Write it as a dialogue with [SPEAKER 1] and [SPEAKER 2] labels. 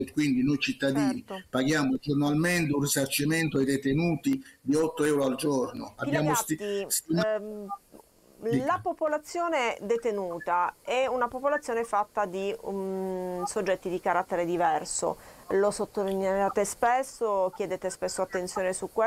[SPEAKER 1] e quindi noi cittadini
[SPEAKER 2] certo.
[SPEAKER 1] paghiamo giornalmente un risarcimento ai detenuti di 8 euro al giorno. Abbiamo
[SPEAKER 2] Pilagatti,
[SPEAKER 1] stimato.
[SPEAKER 2] la popolazione detenuta è una popolazione fatta di soggetti di carattere diverso. Lo sottolineate spesso, chiedete spesso attenzione su questo.